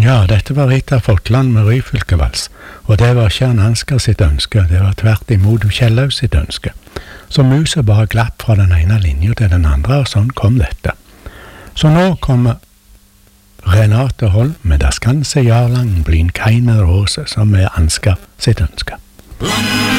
Ja, dette var Rita Fotland med Ryfylkevals, og det var ikke Ansgar sitt ønske, det var tvert imot Kjellaug sitt ønske. Så muset bare glapp fra den ene linja til den andre, og sånn kom dette. Så nå kommer Renate Holm med Das ganze Jahr lang blir keine Rose, som er Ansgar sitt ønske.